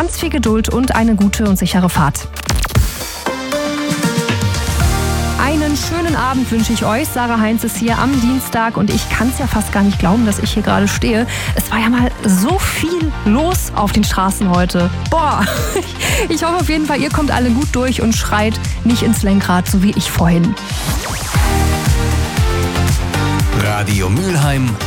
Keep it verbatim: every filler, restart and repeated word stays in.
ganz viel Geduld und eine gute und sichere Fahrt. Einen schönen Abend wünsche ich euch. Sarah Heinz ist hier am Dienstag und ich kann es ja fast gar nicht glauben, dass ich hier gerade stehe. Es war ja mal so viel los auf den Straßen heute. Boah, ich hoffe auf jeden Fall, ihr kommt alle gut durch und schreit nicht ins Lenkrad, so wie ich vorhin. Radio Mülheim